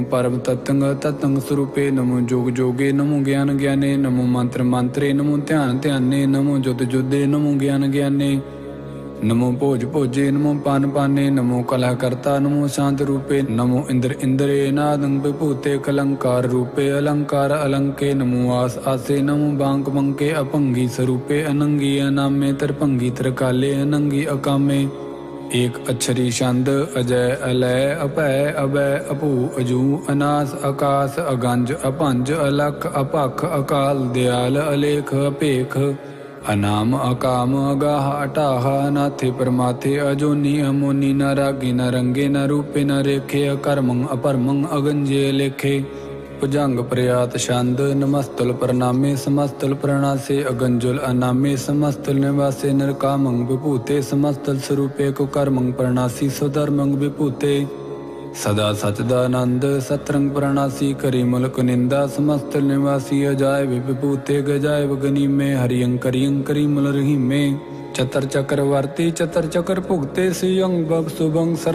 परम तत्ंग तत्ंग स्वरूपे नमो जोग जोगे नमो ज्ञान ज्ञाने नमो मंत्र मंत्रे नमो ध्यान ध्याने नमो जुद जुदे नमो ज्ञान ज्ञाने नमो भोज भोजे नमो पान पाने नमो कलाकर्ता नमो शांत रूपे नमो इंद्र इंद्रे नादं विभूते कलंकार रूपे अलंकार अलंके नमो आस आसे नमो बांक बंके अपंगी स्वरूपे अनंगी अनामे तरभंगी त्रिकाले अनंगी अकामे एक अक्षरी छंद अजय अलय अभय अभय अभू अजू अनास आकाश अगंज अपंज अलख अपख अकाल दयाल अलेख अपेख अनाम अकाम अगाह अटाह अनाथे परमाथे अजोनी अमोनी न रागे न रंगे न रूपे न रेखे अकर्मं अपरमं अगंजे अलेखे भुजंग प्रयात छंद नमस्तुल प्रणामे समस्तुल प्रणासे अगंजुल अनामे समस्तुल निवासे नरकामं विभूते समस्तुल स्वरूपे कुकर्मं प्रणासी स्वधर्मं विभूते सदा सचदानंद सतरंग प्रणासी करी मुल्क निंदा समस्तुल निवासी अजाय विभूते गजाय गनी में हरियं करी मुल रही में चतर चक्रवर्ती चतर चक्र भुगते सियं बग सुभंग